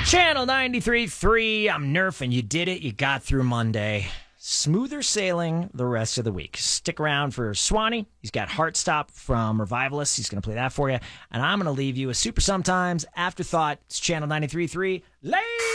Channel 93.3. I'm Nerf, and you did it. You got through Monday. Smoother sailing the rest of the week. Stick around for Swanee. He's got Heartstop from Revivalists. He's going to play that for you. And I'm going to leave you a super sometimes afterthought. It's Channel 93.3. Late!